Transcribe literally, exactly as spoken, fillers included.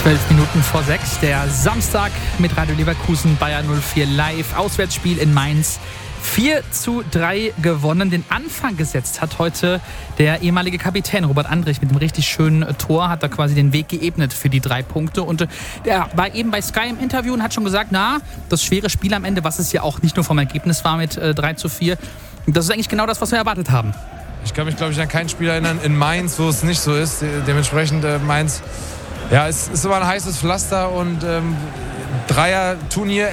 Zwölf Minuten vor sechs, der Samstag mit Radio Leverkusen, Bayern null vier live, Auswärtsspiel in Mainz. vier zu drei gewonnen. Den Anfang gesetzt hat heute der ehemalige Kapitän Robert Andrich mit einem richtig schönen Tor, hat da quasi den Weg geebnet für die drei Punkte. Und er war eben bei Sky im Interview und hat schon gesagt, na, das schwere Spiel am Ende, was es ja auch nicht nur vom Ergebnis war mit äh, drei zu vier, das ist eigentlich genau das, was wir erwartet haben. Ich kann mich, glaube ich, an kein Spiel erinnern in Mainz, wo es nicht so ist. Dementsprechend äh, Mainz, ja, es ist immer ein heißes Pflaster und ähm, Dreier-Turnier